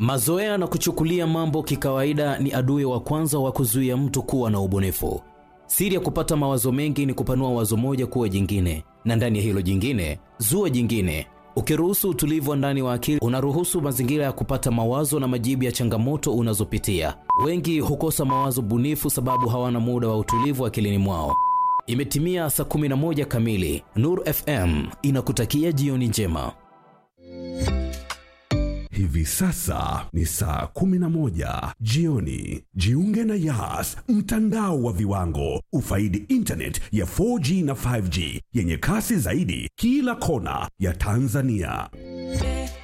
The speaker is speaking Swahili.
Mazoea na kuchukulia mambo kikawaida ni adui wa kwanza wa kuzuia mtu kuwa na ubunifu. Siri ya kupata mawazo mengi ni kupanua wazo moja kuwa jingine, na ndani ya hilo jingine, zua jingine. Ukiruhusu utulivu wa ndani wa akili, unaruhusu mazingira ya kupata mawazo na majibu ya changamoto unazopitia. Wengi hukosa mawazo bunifu sababu hawana muda wa utulivu akilini mwao. Imetimia saa 11 kamili. Nuru FM inakutakia jioni njema. Hivi sasa ni saa 11 jioni. Jiunge na Yas, mtandao wa viwango. Ufaidi internet ya 4G na 5G yenye kasi zaidi kila kona ya Tanzania.